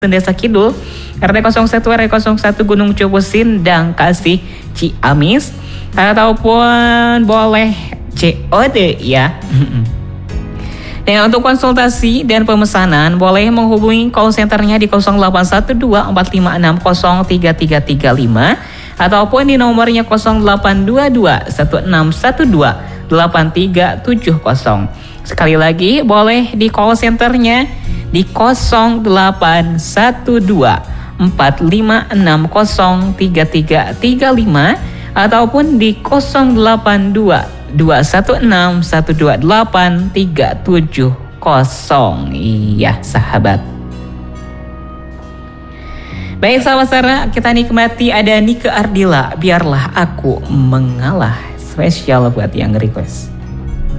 Desa Kidul, RT 01 RT 01 Gunung Cupu Sindang Kasih Ciamis, ataupun boleh COD ya. Dan untuk konsultasi dan pemesanan boleh menghubungi call centernya di 0812-4560-3335 ataupun di nomornya 0822-1612-8370. Sekali lagi boleh di call centernya di 0812-4560-3335 ataupun di 0821212830. Iya sahabat. Baik sahabat Sarah, kita nikmati ada Nike Ardila, Biarlah Aku Mengalah. Spesial buat yang request.